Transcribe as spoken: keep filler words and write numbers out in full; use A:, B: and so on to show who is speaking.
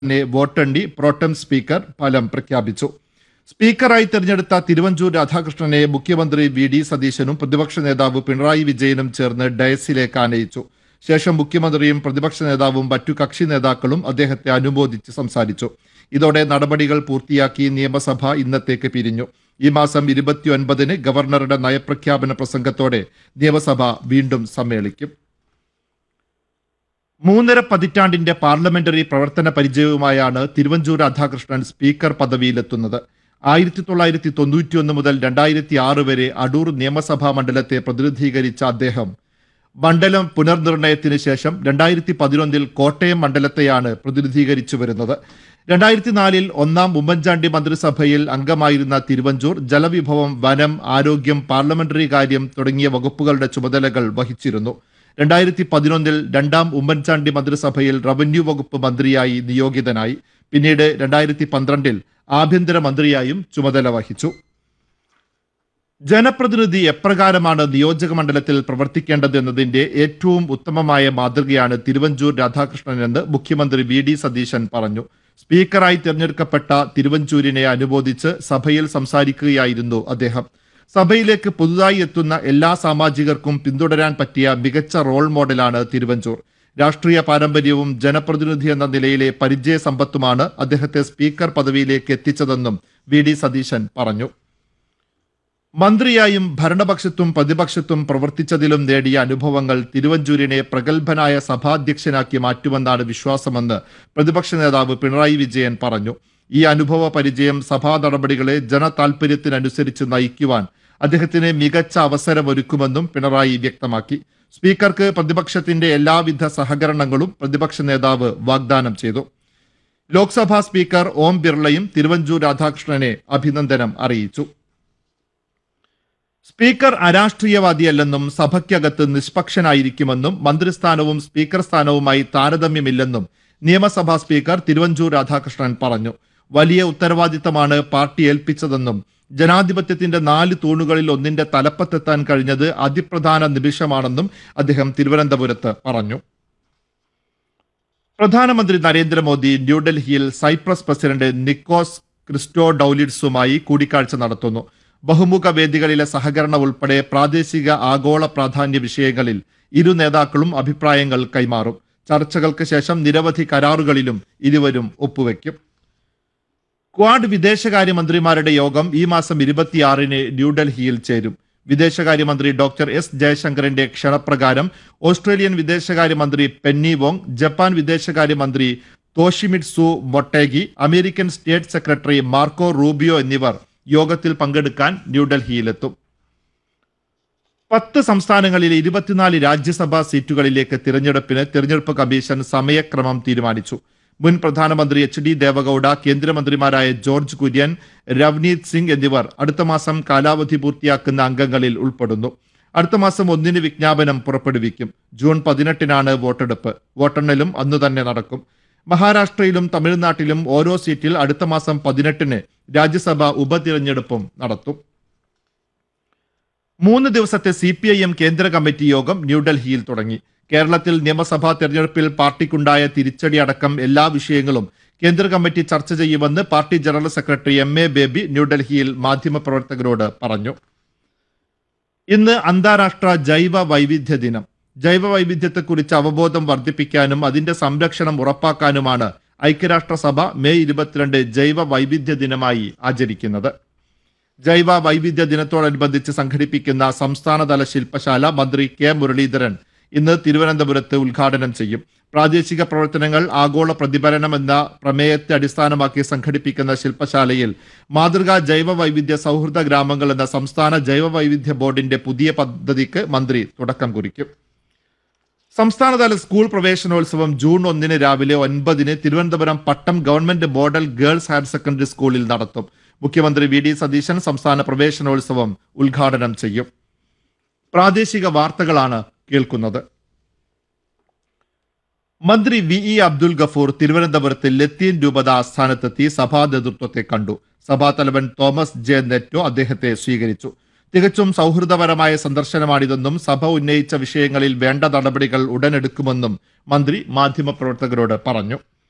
A: തന്നെ വോട്ടെണ്ണി pro tem speaker ഫലം പ്രഖ്യാപിച്ചു. സ്പീക്കറായി തെരഞ്ഞെടുത്ത തിരുവഞ്ചൂർ രാധാകൃഷ്ണനെ മുഖ്യമന്ത്രി വി ഡി സതീശനും പ്രതിപക്ഷ നേതാവ് പിണറായി വിജയനും ചേർന്ന് ഡയസിലേക്ക് ആനയിച്ചു. ശേഷം മുഖ്യമന്ത്രിയും പ്രതിപക്ഷ നേതാവും മറ്റു കക്ഷി നേതാക്കളും അദ്ദേഹത്തെ അനുമോദിച്ച് സംസാരിച്ചു. ഇതോടെ നടപടികൾ പൂർത്തിയാക്കി നിയമസഭ ഇന്നത്തേക്ക് പിരിഞ്ഞു. ഈ മാസം ഇരുപത്തിയൊൻപതിന് ഗവർണറുടെ നയപ്രഖ്യാപന പ്രസംഗത്തോടെ നിയമസഭ വീണ്ടും സമ്മേളിക്കും. മൂന്നര പതിറ്റാണ്ടിന്റെ പാർലമെന്ററി പ്രവർത്തന പരിചയവുമായാണ് തിരുവഞ്ചൂർ രാധാകൃഷ്ണൻ സ്പീക്കർ പദവിയിലെത്തുന്നത്. ആയിരത്തി തൊള്ളായിരത്തി തൊണ്ണൂറ്റിയൊന്ന് മുതൽ രണ്ടായിരത്തി ആറ് വരെ അടൂർ നിയമസഭാ മണ്ഡലത്തെ പ്രതിനിധീകരിച്ച അദ്ദേഹം മണ്ഡലം പുനർനിർണയത്തിന് ശേഷം രണ്ടായിരത്തി പതിനൊന്നിൽ കോട്ടയം മണ്ഡലത്തെയാണ് പ്രതിനിധീകരിച്ചു വരുന്നത്. രണ്ടായിരത്തി നാലിൽ ഒന്നാം ഉമ്മൻചാണ്ടി മന്ത്രിസഭയിൽ അംഗമായിരുന്ന തിരുവഞ്ചൂർ ജലവിഭവം, വനം, ആരോഗ്യം, പാർലമെന്ററി കാര്യം തുടങ്ങിയ വകുപ്പുകളുടെ ചുമതലകൾ വഹിച്ചിരുന്നു. രണ്ടായിരത്തി പതിനൊന്നിൽ രണ്ടാം ഉമ്മൻചാണ്ടി മന്ത്രിസഭയിൽ റവന്യൂ വകുപ്പ് മന്ത്രിയായി നിയോഗിതനായി. പിന്നീട് രണ്ടായിരത്തി പന്ത്രണ്ടിൽ ആഭ്യന്തര മന്ത്രിയായും ചുമതല വഹിച്ചു. ജനപ്രതിനിധി എപ്രകാരമാണ് നിയോജക മണ്ഡലത്തിൽ പ്രവർത്തിക്കേണ്ടത് എന്നതിന്റെ ഏറ്റവും ഉത്തമമായ മാതൃകയാണ് തിരുവഞ്ചൂർ രാധാകൃഷ്ണനെന്ന് മുഖ്യമന്ത്രി വി ഡി സതീശൻ പറഞ്ഞു. സ്പീക്കറായി തിരഞ്ഞെടുക്കപ്പെട്ട തിരുവഞ്ചൂരിനെ അനുമോദിച്ച് സഭയിൽ സംസാരിക്കുകയായിരുന്നു അദ്ദേഹം. സഭയിലേക്ക് പുതുതായി എത്തുന്ന എല്ലാ സാമാജികർക്കും പിന്തുടരാൻ പറ്റിയ മികച്ച റോൾ മോഡലാണ് തിരുവഞ്ചൂർ. രാഷ്ട്രീയ പാരമ്പര്യവും ജനപ്രതിനിധി എന്ന നിലയിലെ പരിചയ സമ്പത്തുമാണ് അദ്ദേഹത്തെ സ്പീക്കർ പദവിയിലേക്ക് എത്തിച്ചതെന്നും വി ഡി സതീശൻ പറഞ്ഞു. മന്ത്രിയായും ഭരണപക്ഷത്തും പ്രതിപക്ഷത്തും പ്രവർത്തിച്ചതിലും നേടിയ അനുഭവങ്ങൾ തിരുവഞ്ചൂരിനെ പ്രഗത്ഭനായ സഭാധ്യക്ഷനാക്കി മാറ്റുമെന്നാണ് വിശ്വാസമെന്ന് പ്രതിപക്ഷ നേതാവ് പിണറായി വിജയൻ പറഞ്ഞു. ഈ അനുഭവ പരിചയം സഭാ നടപടികളെ ജനതാൽപര്യത്തിനനുസരിച്ച് നയിക്കുവാൻ അദ്ദേഹത്തിന് മികച്ച അവസരമൊരുക്കുമെന്നും പിണറായി വ്യക്തമാക്കി. സ്പീക്കർക്ക് പ്രതിപക്ഷത്തിന്റെ എല്ലാവിധ സഹകരണങ്ങളും പ്രതിപക്ഷ നേതാവ് വാഗ്ദാനം ചെയ്തു. ലോക്സഭാ സ്പീക്കർ ഓം ബിർളയും തിരുവഞ്ചൂർ രാധാകൃഷ്ണനെ അഭിനന്ദനം അറിയിച്ചു. സ്പീക്കർ അരാഷ്ട്രീയവാദിയല്ലെന്നും സഭയ്ക്കകത്ത് നിഷ്പക്ഷനായിരിക്കുമെന്നും മന്ത്രിസ്ഥാനവും സ്പീക്കർ സ്ഥാനവുമായി താരതമ്യമില്ലെന്നും നിയമസഭാ സ്പീക്കർ തിരുവഞ്ചൂർ രാധാകൃഷ്ണൻ പറഞ്ഞു. വലിയ ഉത്തരവാദിത്തമാണ് പാർട്ടി ഏൽപ്പിച്ചതെന്നും ജനാധിപത്യത്തിന്റെ നാല് തൂണുകളിൽ ഒന്നിന്റെ തലപ്പത്തെത്താൻ കഴിഞ്ഞത് അതിപ്രധാന നിമിഷമാണെന്നും അദ്ദേഹം തിരുവനന്തപുരത്ത് പറഞ്ഞു. പ്രധാനമന്ത്രി നരേന്ദ്രമോദി ന്യൂഡൽഹിയിൽ സൈപ്രസ് പ്രസിഡന്റ് നിക്കോസ് ക്രിസ്റ്റോഡൌലിഡ്സുമായി കൂടിക്കാഴ്ച നടത്തുന്നു. ബഹുമുഖ വേദികളിലെ സഹകരണം ഉൾപ്പെടെ പ്രാദേശിക ആഗോള പ്രാധാന്യ വിഷയങ്ങളിൽ ഇരു നേതാക്കളും അഭിപ്രായങ്ങൾ കൈമാറും. ചർച്ചകൾക്ക് ശേഷം നിരവധി കരാറുകളിലും ഇരുവരും ഒപ്പുവെക്കും. ക്വാഡ് വിദേശകാര്യമന്ത്രിമാരുടെ യോഗം ഈ മാസം ഇരുപത്തിയാറിന് ന്യൂഡൽഹിയിൽ ചേരും. വിദേശകാര്യമന്ത്രി ഡോക്ടർ എസ് ജയശങ്കറിന്റെ ക്ഷണപ്രകാരം ഓസ്ട്രേലിയൻ വിദേശകാര്യമന്ത്രി പെന്നി വോങ്, ജപ്പാൻ വിദേശകാര്യമന്ത്രി Toshimitsu Motegi, American state secretary Marco Rubio എന്നിവർ യോഗത്തിൽ പങ്കെടുക്കാൻ ന്യൂഡൽഹിയിലെത്തും. പത്ത് സംസ്ഥാനങ്ങളിലെ ഇരുപത്തിനാല് രാജ്യസഭാ സീറ്റുകളിലേക്ക് തിരഞ്ഞെടുപ്പിന് തിരഞ്ഞെടുപ്പ് കമ്മീഷൻ സമയക്രമം തീരുമാനിച്ചു. മുൻ പ്രധാനമന്ത്രി എച്ച് ഡി ദേവഗൌഡ, കേന്ദ്രമന്ത്രിമാരായ ജോർജ് കുര്യൻ, രവ്നീത് സിംഗ് എന്നിവർ അടുത്ത മാസം കാലാവധി പൂർത്തിയാക്കുന്ന അംഗങ്ങളിൽ ഉൾപ്പെടുന്നു. അടുത്ത മാസം ഒന്നിന് വിജ്ഞാപനം പുറപ്പെടുവിക്കും. ജൂൺ പതിനെട്ടിനാണ് വോട്ടെടുപ്പ്. വോട്ടെണ്ണലും അന്നു തന്നെ നടക്കും. മഹാരാഷ്ട്രയിലും തമിഴ്നാട്ടിലും ഓരോ സീറ്റിൽ അടുത്ത മാസം പതിനെട്ടിന് രാജ്യസഭ ഉപതിരഞ്ഞെടുപ്പും നടത്തും. മൂന്ന് ദിവസത്തെ സി പി ഐ എം കേന്ദ്ര കമ്മിറ്റി യോഗം ന്യൂഡൽഹിയിൽ തുടങ്ങി. കേരളത്തിൽ നിയമസഭാ തെരഞ്ഞെടുപ്പിൽ പാർട്ടിക്കുണ്ടായ തിരിച്ചടി അടക്കം എല്ലാ വിഷയങ്ങളും കേന്ദ്ര കമ്മിറ്റി ചർച്ച ചെയ്യുമെന്ന് party general secretary M A baby ന്യൂഡൽഹിയിൽ മാധ്യമപ്രവർത്തകരോട് പറഞ്ഞു. ഇന്ന് അന്താരാഷ്ട്ര ജൈവ വൈവിധ്യ ദിനം. ജൈവ വൈവിധ്യത്തെക്കുറിച്ച് അവബോധം വർദ്ധിപ്പിക്കാനും അതിന്റെ സംരക്ഷണം ഉറപ്പാക്കാനുമാണ് ഐക്യരാഷ്ട്രസഭ മെയ് ഇരുപത്തിരണ്ട് ജൈവ വൈവിധ്യ ദിനമായി ആചരിക്കുന്നത്. ജൈവ വൈവിധ്യ ദിനത്തോടനുബന്ധിച്ച് സംഘടിപ്പിക്കുന്ന സംസ്ഥാനതല ശില്പശാല മന്ത്രി കെ മുരളീധരൻ ഇന്ന് തിരുവനന്തപുരത്ത് ഉദ്ഘാടനം ചെയ്യും. പ്രാദേശിക പ്രവർത്തനങ്ങൾ ആഗോള പ്രതിഫലനം എന്ന പ്രമേയത്തെ അടിസ്ഥാനമാക്കി സംഘടിപ്പിക്കുന്ന ശില്പശാലയിൽ മാതൃകാ ജൈവ വൈവിധ്യ സൗഹൃദ ഗ്രാമങ്ങൾ എന്ന സംസ്ഥാന ജൈവ വൈവിധ്യ ബോർഡിന്റെ പുതിയ പദ്ധതിക്ക് മന്ത്രി തുടക്കം കുറിക്കും. സംസ്ഥാനതല സ്കൂൾ പ്രവേശനോത്സവം ജൂൺ ഒന്നിന് രാവിലെ ഒൻപതിന് തിരുവനന്തപുരം പട്ടം government model girls higher secondary സ്കൂളിൽ നടത്തും. മുഖ്യമന്ത്രി വി ഡി സതീശൻ സംസ്ഥാന പ്രവേശനോത്സവം ഉദ്ഘാടനം ചെയ്യും. പ്രാദേശിക വാർത്തകളാണ് കേൾക്കുന്നത്. മന്ത്രി വി ഇ അബ്ദുൽ ഗഫൂർ തിരുവനന്തപുരത്ത് ലത്തീൻ രൂപത ആസ്ഥാനത്തെത്തി സഭാ നേതൃത്വത്തെ കണ്ടു. സഭാതലവൻ തോമസ് ജെ നെറ്റോ അദ്ദേഹത്തെ സ്വീകരിച്ചു. തികച്ചും സൗഹൃദപരമായ സന്ദർശനമാണിതെന്നും സഭ ഉന്നയിച്ച വിഷയങ്ങളിൽ വേണ്ട നടപടികൾ ഉടനെടുക്കുമെന്നും മന്ത്രി മാധ്യമപ്രവർത്തകരോട് പറഞ്ഞു.